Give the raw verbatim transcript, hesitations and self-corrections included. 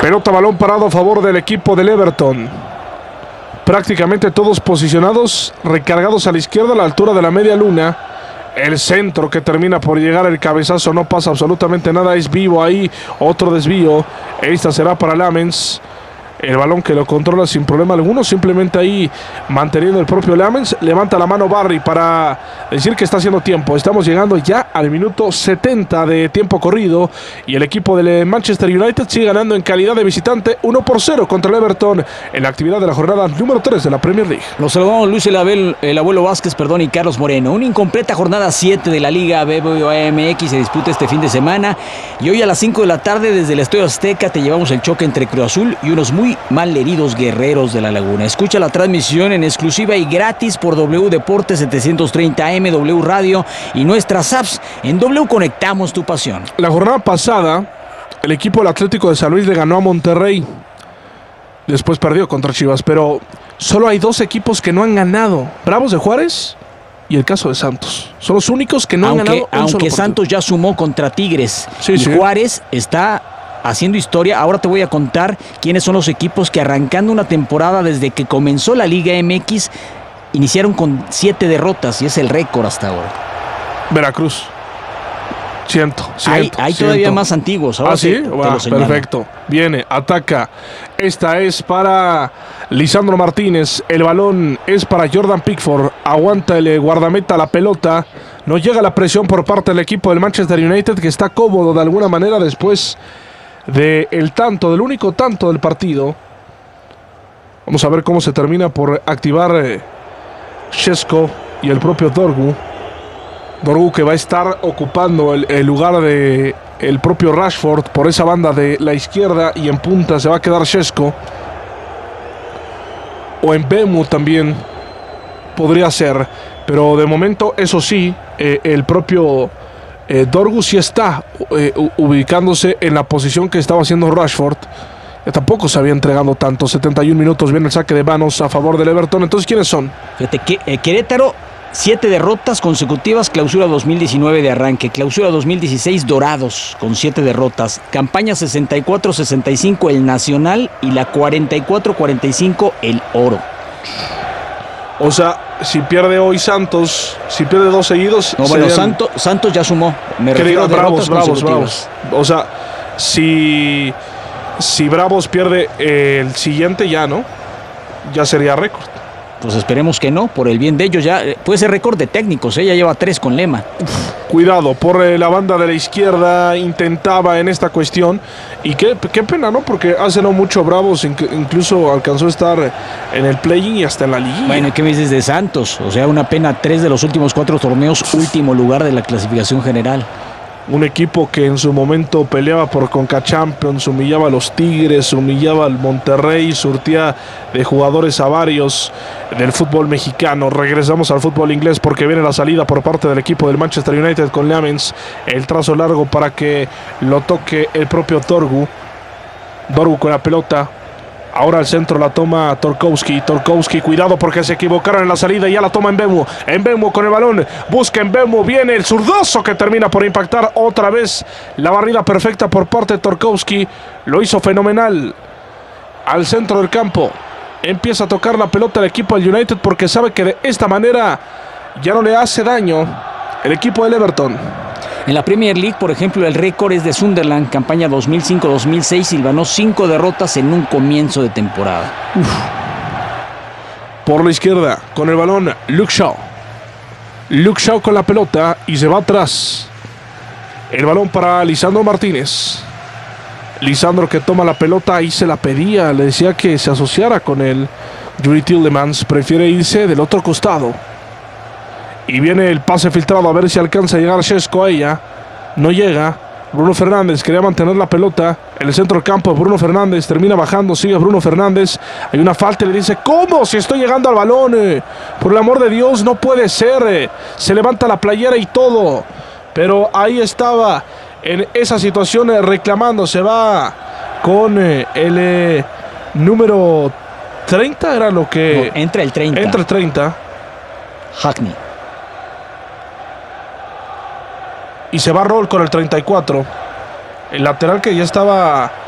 Pelota, balón parado a favor del equipo del Everton. Prácticamente todos posicionados, recargados a la izquierda a la altura de la media luna. El centro que termina por llegar, el cabezazo, no pasa absolutamente nada, es vivo ahí, otro desvío. Esta será para Lamens. El balón que lo controla sin problema alguno, simplemente ahí manteniendo el propio Lamens. Levanta la mano Barry para decir que está haciendo tiempo. Estamos llegando ya al minuto setenta de tiempo corrido y el equipo del Manchester United sigue ganando en calidad de visitante uno por cero contra el Everton en la actividad de la jornada número tres de la Premier League. Los saludamos Luis el, Abel, el abuelo Vázquez, perdón, y Carlos Moreno. Una incompleta jornada siete de la Liga B B V A M X se disputa este fin de semana y hoy a las cinco de la tarde desde el Estadio Azteca te llevamos el choque entre Cruz Azul y unos muy malheridos Guerreros de la Laguna. Escucha la transmisión en exclusiva y gratis por W Deportes setecientos treinta A M, W Radio y nuestras apps. En W conectamos tu pasión. La jornada pasada, el equipo del Atlético de San Luis le ganó a Monterrey. Después perdió contra Chivas, pero solo hay dos equipos que no han ganado. Bravos de Juárez y el caso de Santos. Son los únicos que no aunque, han ganado un Aunque solo Santos ya sumó contra Tigres sí, y sí. Juárez está haciendo historia. Ahora te voy a contar quiénes son los equipos que arrancando una temporada desde que comenzó la Liga M X iniciaron con siete derrotas y es el récord hasta ahora. Veracruz. Siento, siento. Hay, hay siento. todavía más antiguos. Ahora ¿Ah, sí? te, te Va, lo señalo. perfecto. Viene, ataca. Esta es para Lisandro Martínez. El balón es para Jordan Pickford. Aguanta el guardameta la pelota. No llega la presión por parte del equipo del Manchester United, que está cómodo de alguna manera después del tanto, del único tanto del partido. Vamos a ver cómo se termina por activar eh, Šeško y el propio Dorgu. Dorgu que va a estar ocupando el, el lugar de el propio Rashford por esa banda de la izquierda y en punta se va a quedar Šeško. O en Bemu también podría ser, pero de momento eso sí, eh, el propio eh, Dorgu sí está eh, ubicándose en la posición que estaba haciendo Rashford. Ya tampoco se había entregado tanto. setenta y un minutos, viene el saque de manos a favor del Everton. Entonces, ¿quiénes son? Fíjate que eh, Querétaro, siete derrotas consecutivas, clausura dos mil diecinueve de arranque, clausura dos mil dieciséis Dorados con siete derrotas, campaña sesenta y cuatro sesenta y cinco el Nacional y la cuarenta y cuatro cuarenta y cinco el Oro. O sea, si pierde hoy Santos, si pierde dos seguidos... No, bueno, Santo, Santos ya sumó. Me refiero a derrotas bravos, bravos, bravos. O sea, si, si Bravos pierde eh, el siguiente ya, ¿no? Ya sería récord. Pues esperemos que no, por el bien de ellos. Ya puede ser récord de técnicos, ¿eh? Ya lleva tres con Lema. Cuidado, por eh, la banda de la izquierda intentaba en esta cuestión. Y qué, qué pena, ¿no? Porque hace no mucho Bravos inc- incluso alcanzó a estar en el play-in y hasta en la liguilla. Bueno, ¿y qué me dices de Santos? O sea, una pena, tres de los últimos cuatro torneos, último lugar de la clasificación general. Un equipo que en su momento peleaba por Conca Champions, humillaba a los Tigres, humillaba al Monterrey, surtía de jugadores a varios del fútbol mexicano. Regresamos al fútbol inglés porque viene la salida por parte del equipo del Manchester United con Lamens. El trazo largo para que lo toque el propio Dorgu. Dorgu con la pelota. Ahora al centro la toma Torkowski. Torkowski, cuidado porque se equivocaron en la salida y ya la toma Mbeumo. Mbeumo con el balón. Busca Mbeumo. Viene el zurdazo que termina por impactar otra vez. La barrida perfecta por parte de Torkowski. Lo hizo fenomenal. Al centro del campo. Empieza a tocar la pelota el equipo del United porque sabe que de esta manera ya no le hace daño el equipo del Everton. En la Premier League, por ejemplo, el récord es de Sunderland, campaña dos mil cinco dos mil seis, silvanó cinco derrotas en un comienzo de temporada. Uf. Por la izquierda, con el balón, Luke Shaw. Luke Shaw con la pelota y se va atrás. El balón para Lisandro Martínez. Lisandro que toma la pelota, ahí se la pedía, le decía que se asociara con él. Yuri Tielemans prefiere irse del otro costado. Y viene el pase filtrado a ver si alcanza a llegar Šeško a ella. No llega. Bruno Fernández quería mantener la pelota en el centro del campo. Bruno Fernández termina bajando. Sigue Bruno Fernández. Hay una falta y le dice: ¿cómo? Si estoy llegando al balón. Eh, por el amor de Dios, no puede ser. Eh. Se levanta la playera y todo. Pero ahí estaba en esa situación eh, reclamando. Se va con eh, el eh, número treinta. Era lo que... No, entra el treinta. Entra el treinta. Hackney. Y se va Roll con el treinta y cuatro. El lateral que ya estaba